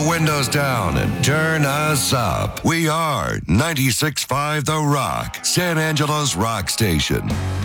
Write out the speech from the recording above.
windows down and turn us up. We are 96.5 The Rock, San Angelo's rock station.